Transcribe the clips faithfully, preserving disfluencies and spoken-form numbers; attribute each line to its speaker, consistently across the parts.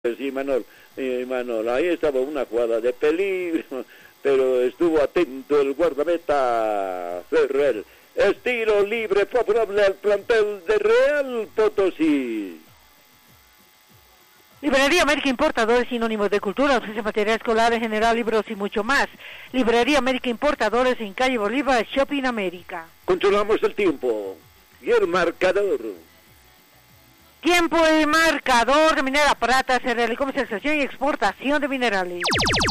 Speaker 1: Sí, Manol, eh, Manol, ahí estaba una jugada de peligro, pero estuvo atento el guardameta Ferrer. Estilo libre favorable al plantel de Real Potosí.
Speaker 2: Librería América Importadores, sinónimos de cultura, ofrece material escolar en general, libros y mucho más. Librería América Importadores en calle Bolívar, Shopping América.
Speaker 1: Controlamos el tiempo y el marcador.
Speaker 2: Tiempo y marcador de Minera Prata, se realizó comercialización y exportación de minerales.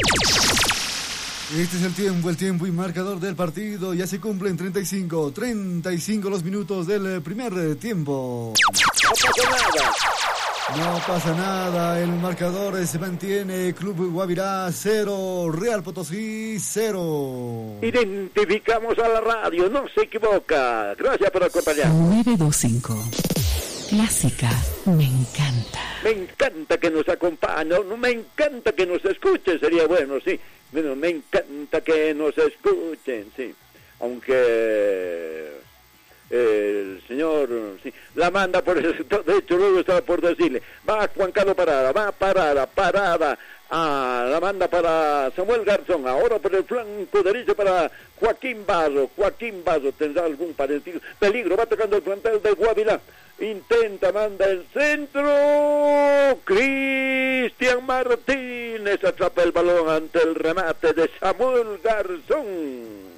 Speaker 3: Este es el tiempo, el tiempo y marcador del partido. Ya se cumplen treinta y cinco, treinta y cinco los minutos del primer tiempo.
Speaker 1: No pasa nada.
Speaker 3: No pasa nada, el marcador se mantiene. Club Guavirá cero, Real Potosí cero.
Speaker 1: Identificamos a la radio, no se equivoca. Gracias por acompañarnos.
Speaker 4: nueve dos cinco. Clásica, me encanta.
Speaker 1: Me encanta que nos acompañe, no, me encanta que nos escuchen, sería bueno, sí. Bueno, me encanta que nos escuchen, sí. Aunque el señor, sí, la manda por el sector derecho, luego estaba por decirle, va Juan Carlos Parada, va Parada, Parada, ah, la manda para Samuel Garzón, ahora por el flanco derecho para Joaquín Bazo, Joaquín Bazo, tendrá algún parecido, peligro, va tocando el plantel de Guavirá, intenta, manda el centro, Cristian Martínez atrapa el balón ante el remate de Samuel Garzón.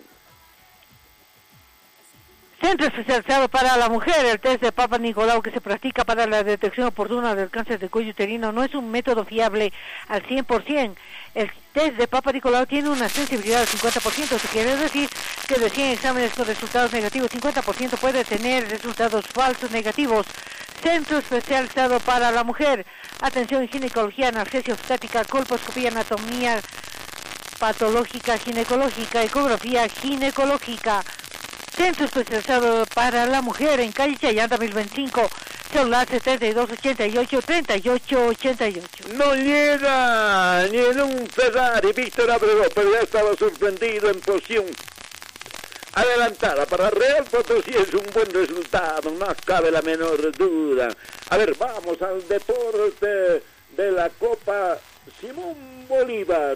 Speaker 2: Centro especializado para la mujer, el test de Papa Nicolau que se practica para la detección oportuna del cáncer de cuello uterino no es un método fiable al cien por ciento. El test de Papa Nicolau tiene una sensibilidad del cincuenta por ciento, eso quiere decir que de cien exámenes con resultados negativos, cincuenta por ciento puede tener resultados falsos negativos. Centro especializado para la mujer, atención en ginecología, analgesia obstétrica, colposcopía, anatomía patológica, ginecológica, ecografía ginecológica. Centro especializado para la mujer en calle Chayanta mil veinticinco, celular setenta y dos ochenta y ocho, treinta y ocho ochenta y ocho.
Speaker 1: No llega ni en un Ferrari Víctor Abrego, pero ya estaba sorprendido en posición adelantada. Para Real Potosí es un buen resultado, no cabe la menor duda. A ver, vamos al deporte de la Copa Simón Bolívar.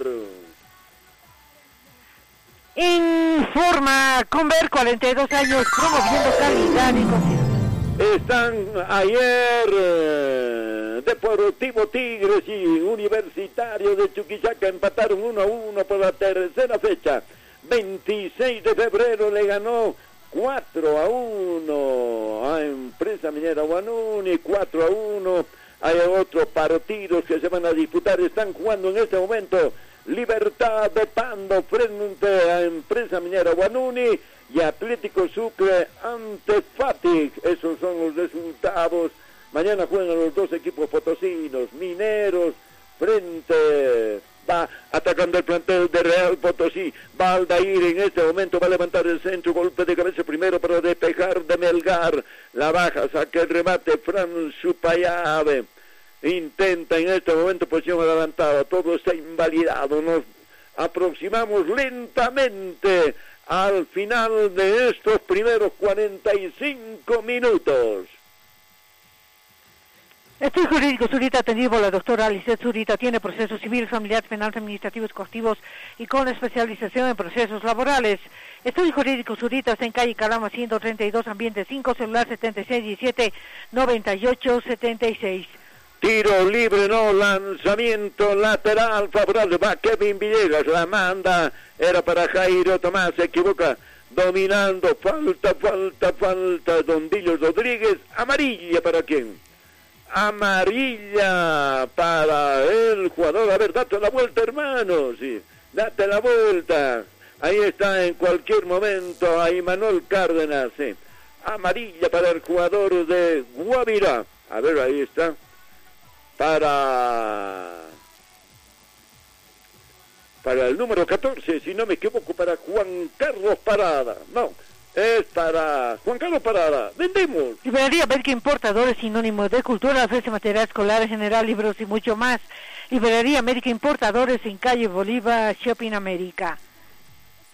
Speaker 2: Informa Conver, cuarenta y dos años, promoviendo calidad y confianza.
Speaker 1: Están ayer eh, Deportivo Tigres y Universitario de Chuquisaca empataron uno a uno por la tercera fecha. veintiséis de febrero le ganó cuatro a uno a Empresa Minera Guanuni, cuatro a uno. Hay otros partidos que se van a disputar, están jugando en este momento Libertad de Pando frente a Empresa Minera Guanuni y Atlético Sucre ante Fatih. Esos son los resultados. Mañana juegan los dos equipos potosinos. Mineros frente, va atacando el plantel de Real Potosí. Va Aldair en este momento, va a levantar el centro, golpe de cabeza primero para despejar de Melgar. La baja, saca el remate Fran Supayave. Intenta en este momento posición adelantada, todo está invalidado, nos aproximamos lentamente al final de estos primeros cuarenta y cinco minutos.
Speaker 2: Estudio Jurídico Zurita, atendido por la doctora Lisette Zurita, tiene procesos civiles, familiares, penales, administrativos, costivos y con especialización en procesos laborales. Estudio Jurídico Zurita está en calle Calama ciento treinta y dos, ambiente cinco, celular setenta y seis diecisiete noventa y ocho setenta y seis.
Speaker 1: Tiro libre, no, lanzamiento lateral favorable, va Kevin Villegas, la manda, era para Jairo Tomás, se equivoca, dominando, falta, falta, falta, Don Dillo Rodríguez, amarilla para quién, amarilla para el jugador, a ver, date la vuelta hermano, sí, date la vuelta, ahí está en cualquier momento, ahí Manuel Cárdenas, sí, amarilla para el jugador de Guavirá, a ver, ahí está. Para para el número catorce, si no me equivoco, para Juan Carlos Parada. No, es para Juan Carlos Parada. Vendemos.
Speaker 2: Librería América Importadores, sinónimo de cultura, ofrece material escolar en general, libros y mucho más. Librería América Importadores en calle Bolívar, Shopping América.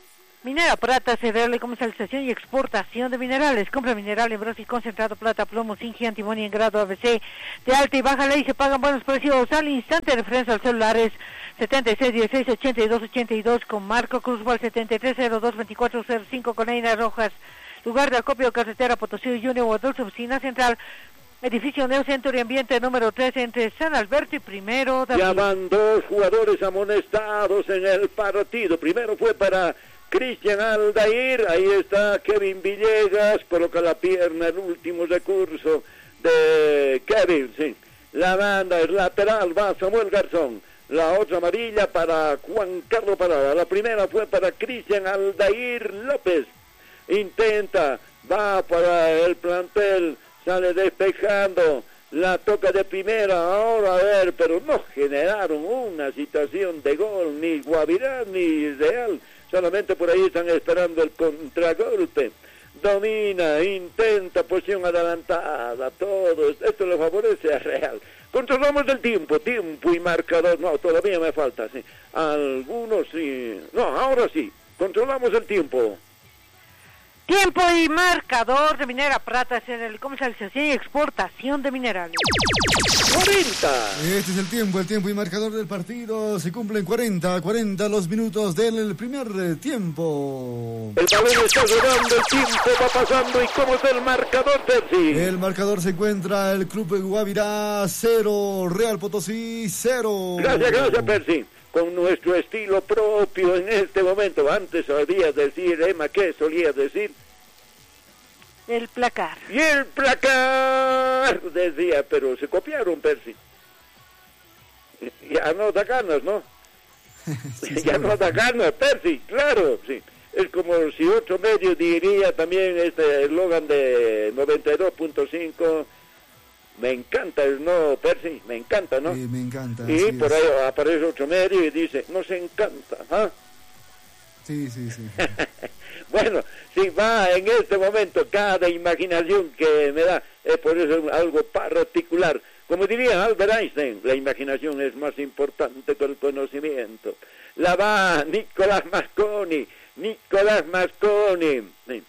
Speaker 2: Minera Prata, C D L, comercialización y exportación de minerales. Compra mineral en bronce y concentrado, plata, plomo, zinc, antimonio en grado A B C de alta y baja ley. Se pagan buenos precios al instante. Referencia al celulares setenta y seis dieciséis ochenta y dos ochenta y dos con Marco Cruzbal, setenta y tres cero dos veinticuatro cero cinco con Eina Rojas. Lugar de acopio, carretera Potosí, Junior Guadalupe, oficina central. Edificio Neo Centro y Ambiente número tres entre San Alberto y Primero de Abril.
Speaker 1: Ya van dos jugadores amonestados en el partido. Primero fue para Cristian Aldair, ahí está Kevin Villegas, coloca la pierna, el último recurso de Kevin, sí. La banda es lateral, va Samuel Garzón. La otra amarilla para Juan Carlos Parada. La primera fue para Cristian Aldair López. Intenta, va para el plantel, sale despejando, la toca de primera, ahora a ver, pero no generaron una situación de gol, ni Guavirá ni Real, solamente por ahí están esperando el contragolpe. Domina, intenta, posición adelantada, todo, esto le favorece a Real. Controlamos el tiempo, tiempo y marcador, no, todavía me falta, sí, algunos sí, no, ahora sí, controlamos el tiempo.
Speaker 2: Tiempo y marcador de Minera Prata en el comercialización y exportación de minerales.
Speaker 1: cuarenta.
Speaker 3: Este es el tiempo, el tiempo y marcador del partido. Se cumplen cuarenta, cuarenta los minutos del primer tiempo.
Speaker 1: El balón está rodando, el tiempo va pasando. ¿Y cómo es el marcador, Percy?
Speaker 3: El marcador se encuentra el Club Guavirá cero, Real Potosí cero.
Speaker 1: Gracias, gracias, Percy. Con nuestro estilo propio en este momento. Antes solía decir, Emma, ¿qué solía decir?
Speaker 2: El placar.
Speaker 1: Y el placar, decía, pero se copiaron, Percy. Ya no da ganas, ¿no? sí, ya no da ganas, Percy, claro, sí. Es como si otro medio diría también este eslogan de noventa y dos punto cinco... Me encanta, ¿no, Percy? Me encanta, ¿no?
Speaker 3: Sí, me encanta.
Speaker 1: Y por ahí aparece otro medio y dice, nos encanta, ¿ah?
Speaker 3: Sí, sí, sí.
Speaker 1: Bueno, si va en este momento cada imaginación que me da, es por eso algo particular. Como diría Albert Einstein, la imaginación es más importante que el conocimiento. La va Nicolás Masconi, Nicolás Masconi. Sí.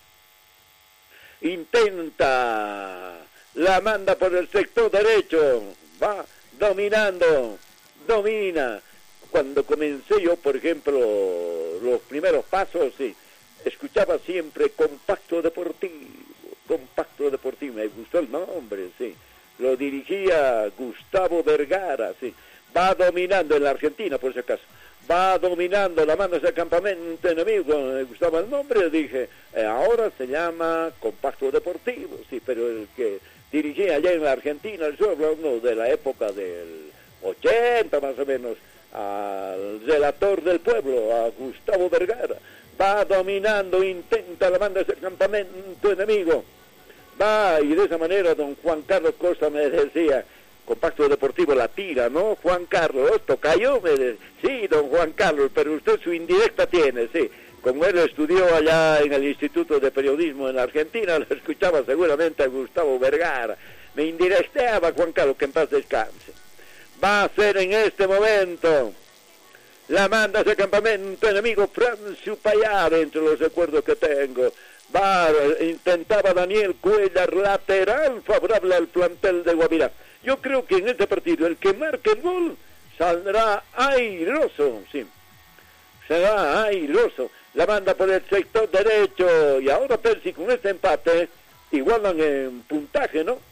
Speaker 1: Intenta... La manda por el sector derecho, va dominando, domina. Cuando comencé yo, por ejemplo, los primeros pasos, sí, escuchaba siempre Compacto Deportivo, Compacto Deportivo, me gustó el nombre, sí. Lo dirigía Gustavo Vergara, sí. Va dominando en la Argentina, por si acaso. Va dominando, la manda hacia el campamento enemigo. Cuando me gustaba el nombre, dije, eh, ahora se llama Compacto Deportivo, sí, pero el que dirigía allá en la Argentina, yo hablando de la época del ochenta más o menos, al relator del pueblo, a Gustavo Vergara, va dominando, intenta la manda hacia el campamento enemigo, va, y de esa manera don Juan Carlos Costa me decía, Compacto Deportivo la tira, ¿no? Juan Carlos, tocayo, me decía, sí, don Juan Carlos, pero usted su indirecta tiene, sí. Como él estudió allá en el Instituto de Periodismo en la Argentina, lo escuchaba seguramente a Gustavo Vergara. Me indirecteaba Juan Carlos, que en paz descanse. Va a ser en este momento la manda hacia campamento enemigo Francio Payar, entre los recuerdos que tengo. Va, intentaba Daniel Cuellar, lateral favorable al plantel de Guavirá. Yo creo que en este partido el que marque el gol saldrá airoso, sí. Será airoso. La manda por el sector derecho. Y ahora Percy con este empate igualan en puntaje, ¿no?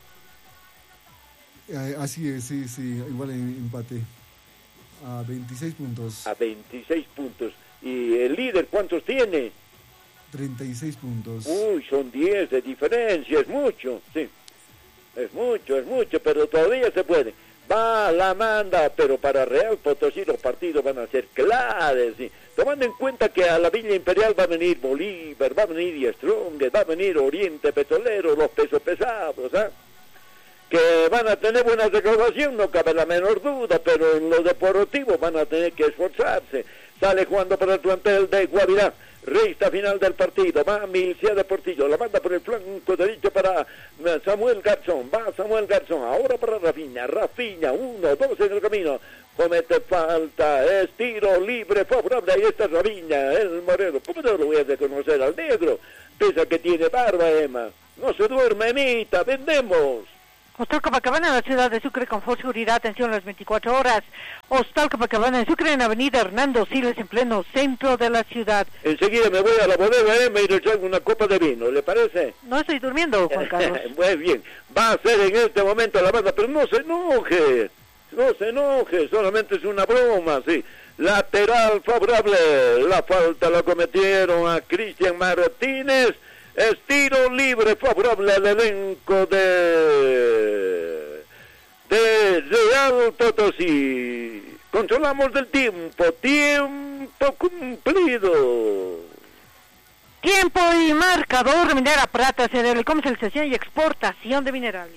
Speaker 3: Eh, así es, sí, sí, igual en empate. A veintiséis puntos.
Speaker 1: A veintiséis puntos. ¿Y el líder cuántos tiene?
Speaker 3: treinta y seis puntos.
Speaker 1: Uy, son diez de diferencia, es mucho, sí. Es mucho, es mucho, pero todavía se puede. Va, la manda, pero para Real Potosí los partidos van a ser claves, ¿sí? Tomando en cuenta que a la Villa Imperial va a venir Bolívar, va a venir Strong, va a venir Oriente Petrolero, los pesos pesados, ¿ah? ¿eh? Que van a tener buena recaudación, no cabe la menor duda, pero en lo deportivo van a tener que esforzarse. Sale jugando para el plantel de Guavirá. Resta final del partido, va Milcia de Portillo, la manda por el flanco derecho para Samuel Garzón, va Samuel Garzón, ahora para Rafinha, Rafinha, uno, dos en el camino, comete falta, es tiro libre, favorable, ahí está Raviña, el moreno, ¿cómo no lo voy a reconocer al negro? Pese a que tiene barba, Emma, no se duerme, Emita, vendemos.
Speaker 2: Hostal Copacabana en la ciudad de Sucre, confort, seguridad, atención las veinticuatro horas. Hostal Copacabana en Sucre, en avenida Hernando Siles, en pleno centro de la ciudad.
Speaker 1: Enseguida me voy a la bodega, Emma, y le traigo una copa de vino, ¿le parece?
Speaker 2: No estoy durmiendo, Juan Carlos.
Speaker 1: Muy bien, va a ser en este momento la banda, pero no se enoje, no se enoje, solamente es una broma, sí. Lateral favorable, la falta la cometieron a Cristian Martínez. Es tiro libre favorable al elenco de, de Real Potosí. Controlamos del tiempo, tiempo cumplido.
Speaker 2: Tiempo y marcador. Minera Prata, C D L, comercialización y exportación de minerales.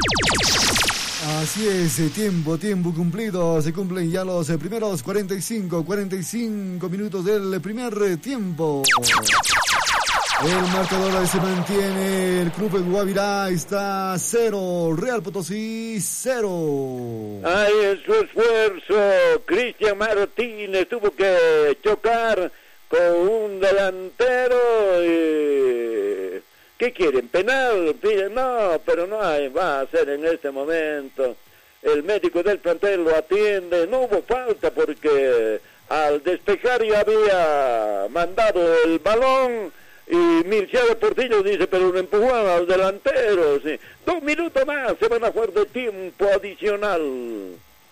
Speaker 3: Así es, eh, tiempo, tiempo cumplido. Se cumplen ya los eh, primeros cuarenta y cinco minutos del primer eh, tiempo. El marcador se mantiene, el Club Guavirá está cero, Real Potosí cero.
Speaker 1: Ahí en su esfuerzo, Cristian Martínez tuvo que chocar con un delantero. Y... ¿qué quieren? ¿Penal? Piden, no, pero no hay, va a ser en este momento. El médico del plantel lo atiende, no hubo falta porque al despejar ya había mandado el balón. Y Mircea Portillo dice, pero lo empujaron al delantero, sí. Dos minutos más, se van a jugar de tiempo adicional.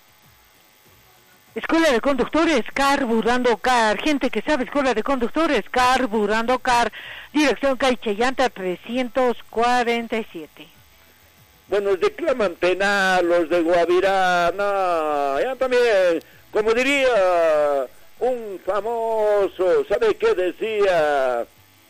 Speaker 2: Escuela de Conductores, Carburando Car. Gente que sabe, Escuela de Conductores, Carburando Car. Dirección Calle Llanta trescientos cuarenta y siete.
Speaker 1: Bueno, reclaman penal los de Guavirá, no, ya también, como diría un famoso, ¿sabe qué decía?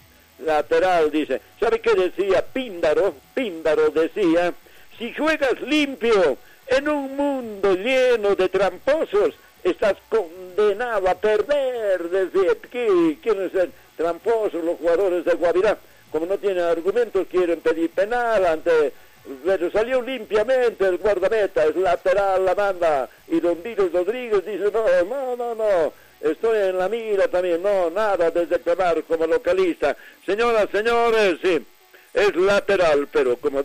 Speaker 1: Lateral, dice, ¿sabe qué decía? Píndaro, Píndaro decía, si juegas limpio en un mundo lleno de tramposos, estás condenado a perder, decía. ¿Qué quieren ser tramposos los jugadores de Guavirá? Como no tienen argumentos, quieren pedir penal ante... pero salió limpiamente el guardameta, es lateral la banda, y Don Dinos Rodríguez dice, no, no, no, no, estoy en la mira también, no, nada de reclamar como localista. Señoras, señores, sí, es lateral, pero como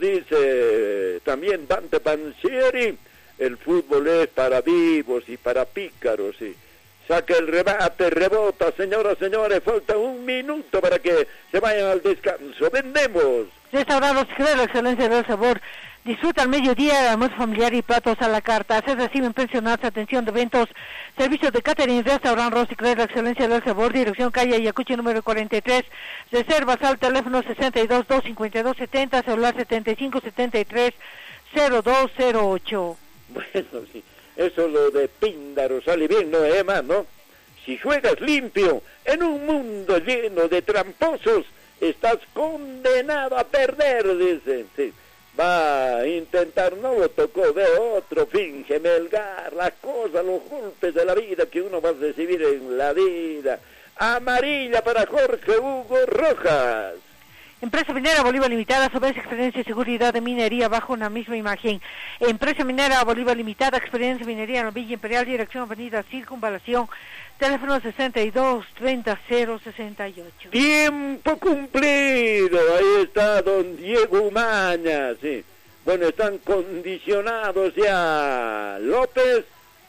Speaker 1: dice también Dante Pansieri, el fútbol es para vivos y para pícaros, sí. Saca el remate, rebota, señoras, señores, falta un minuto para que se vayan al descanso. ¡Vendemos!
Speaker 2: Restaurados, creo la excelencia del sabor. Disfruta al mediodía, el almuerzo familiar y platos a la carta. Se reciben pensionados, atención de eventos, servicios de catering, restaurante Rosy, creo la excelencia del sabor. Dirección calle Ayacucho número cuarenta y tres. Reservas al teléfono sesenta y dos, doscientos cincuenta y dos, setenta, celular setenta y cinco, setenta y tres, cero dos cero ocho.
Speaker 1: Bueno, sí, eso lo de Píndaro sale bien, ¿no, Emma, no? Si juegas limpio en un mundo lleno de tramposos, estás condenado a perder, dicen, sí. Va a intentar, no lo tocó, ve otro, finge Melgar, las cosas, los golpes de la vida que uno va a recibir en la vida. Amarilla para Jorge Hugo Rojas.
Speaker 2: Empresa Minera Bolívar Limitada, sobre experiencia y seguridad de minería bajo una misma imagen. Empresa Minera Bolívar Limitada, experiencia minería en la Villa Imperial, dirección avenida Circunvalación, teléfono sesenta y dos, treinta, cero, sesenta y ocho.
Speaker 1: Tiempo cumplido, ahí está don Diego Umaña, sí. Bueno, están condicionados ya López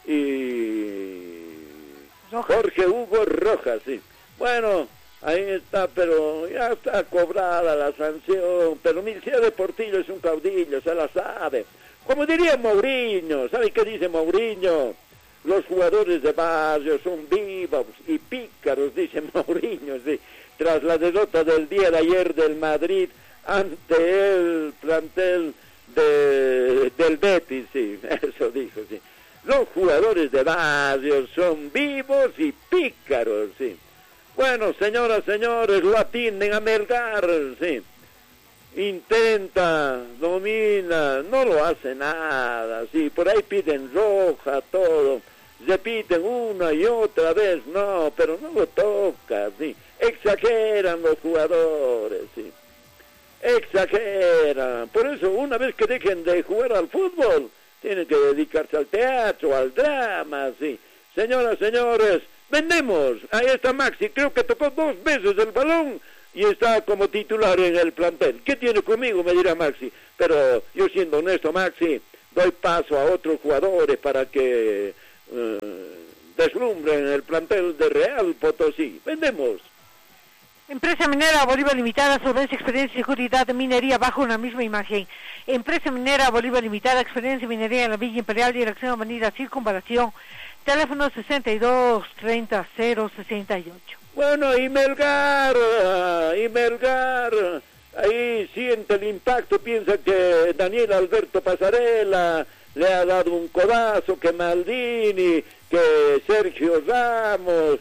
Speaker 1: y Rojas. Jorge Hugo Rojas, sí. Bueno, ahí está, pero ya está cobrada la sanción, pero Mircea de Portillo es un caudillo, se la sabe. Como diría Mourinho, ¿sabe qué dice Mourinho? Los jugadores de barrio son vivos y pícaros, dice Mourinho, sí. Tras la derrota del día de ayer del Madrid ante el plantel de, del Betis, sí, eso dijo, sí. Los jugadores de barrio son vivos y pícaros, sí. Bueno, señoras, señores, lo atienden a Melgar, sí. Intenta, domina, no lo hace nada, sí. Por ahí piden roja, todo. Repiten una y otra vez, no, pero no lo toca, sí. Exageran los jugadores, sí. Exageran. Por eso, una vez que dejen de jugar al fútbol, tienen que dedicarse al teatro, al drama, sí. Señoras, señores, vendemos. Ahí está Maxi, creo que tocó dos veces el balón y está como titular en el plantel. ¿Qué tiene conmigo? Me dirá Maxi. Pero yo siendo honesto, Maxi, doy paso a otros jugadores para que uh, deslumbren el plantel de Real Potosí. Vendemos.
Speaker 2: Empresa Minera Bolívar Limitada, solvencia, experiencia y seguridad de minería bajo una misma imagen. Empresa Minera Bolívar Limitada, experiencia y minería en la Villa Imperial, dirección Avenida Circunvalación, teléfono sesenta y dos treinta cero sesenta y ocho.
Speaker 1: Bueno, y Melgar, y Melgar, ahí siente el impacto, piensa que Daniel Alberto Pasarela le ha dado un codazo, que Maldini, que Sergio Ramos,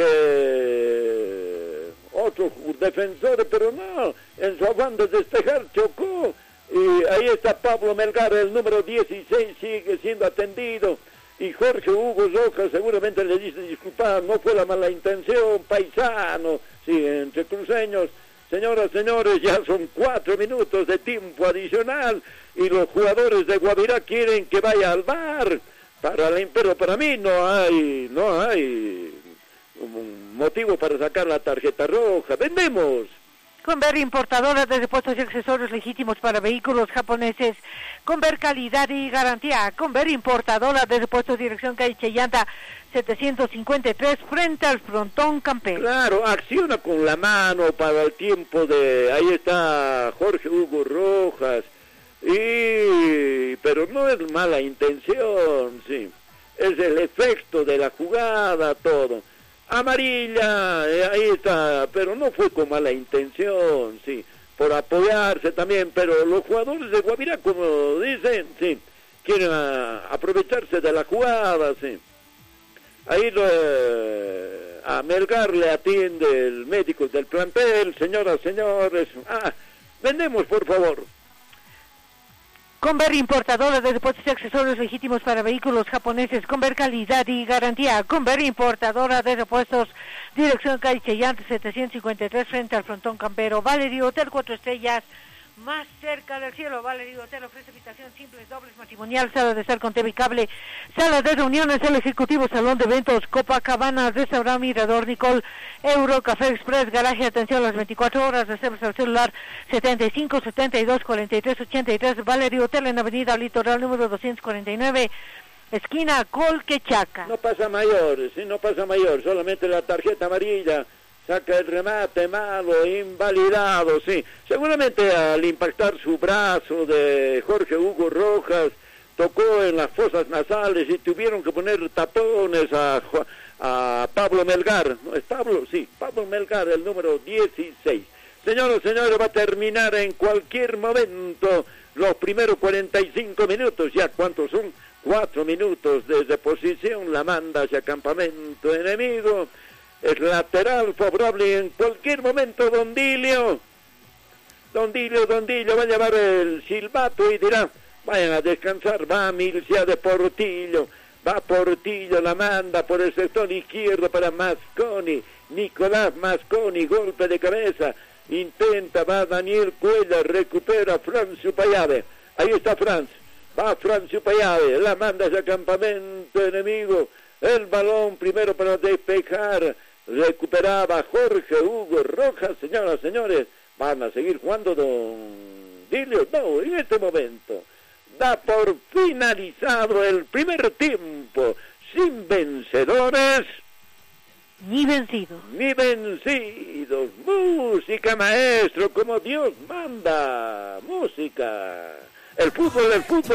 Speaker 1: que otros defensores, pero no, en su afán de despejar chocó, y ahí está Pablo Melgar, el número dieciséis, sigue siendo atendido, y Jorge Hugo Rojas seguramente le dice, disculpa, no fue la mala intención, paisano, sí, entre cruceños. Señoras, señores, ya son cuatro minutos de tiempo adicional, y los jugadores de Guavirá quieren que vaya al bar, para la, pero para mí no hay, no hay un motivo para sacar la tarjeta roja. Vendemos.
Speaker 2: Conver, importadora de repuestos y accesorios legítimos para vehículos japoneses. Conver, calidad y garantía. Conver, importadora de repuestos, dirección calle Cheyanta setecientos cincuenta y tres, frente al frontón Campero.
Speaker 1: Claro, acciona con la mano para el tiempo de... Ahí está Jorge Hugo Rojas. Y pero no es mala intención, sí. Es el efecto de la jugada, todo. Amarilla, eh, ahí está, pero no fue con mala intención, sí, por apoyarse también, pero los jugadores de Guavirá, como dicen, sí, quieren a, aprovecharse de la jugada, sí. Ahí lo, eh, a Melgar le atiende el médico del plantel, señoras, señores, ah, vendemos por favor.
Speaker 2: Conver, importadora de depósitos y accesorios legítimos para vehículos japoneses. Conver, calidad y garantía. Conver, importadora de repuestos, dirección calle Cheyante setecientos cincuenta y tres, frente al frontón Campero. Valerio Hotel, cuatro estrellas, más cerca del cielo. Valerio Hotel ofrece habitación simples, dobles, matrimonial, sala de estar con T V y cable, sala de reuniones, el ejecutivo, salón de eventos, Copacabana, restaurante Mirador Nicole, Euro, Café Express, garaje, atención a las veinticuatro horas, reservas al celular setenta y cinco, setenta y dos, cuarenta y tres, ochenta y tres. Valerio Hotel en Avenida Litoral número doscientos cuarenta y nueve, esquina Colquechaca.
Speaker 1: No pasa mayor, sí, no pasa mayor, solamente la tarjeta amarilla. Saca el remate malo, invalidado, sí. Seguramente al impactar su brazo de Jorge Hugo Rojas, tocó en las fosas nasales y tuvieron que poner tapones a, a Pablo Melgar. ¿No es Pablo? Sí, Pablo Melgar, el número dieciséis. Señoras y señores, va a terminar en cualquier momento los primeros cuarenta y cinco minutos. ¿Ya cuántos son? Cuatro minutos desde posición, la manda hacia campamento enemigo. Es lateral favorable en cualquier momento. Don Dilio, Don Dilio, Don Dilio va a llevar el silbato y dirá, vayan a descansar. Va Milcia de Portillo, va Portillo, la manda por el sector izquierdo para Masconi, Nicolás Masconi, golpe de cabeza, intenta, va Daniel Cuellar, recupera Franz Upayave, ahí está Franz, va Franz Upayave, la manda hacia campamento enemigo, el balón primero para despejar, recuperaba Jorge Hugo Rojas. Señoras, señores, van a seguir jugando Don Dilio. No, en este momento da por finalizado el primer tiempo, sin vencedores
Speaker 2: ni vencidos.
Speaker 1: Ni vencidos. Música, maestro, como Dios manda. Música. El fútbol, el fútbol.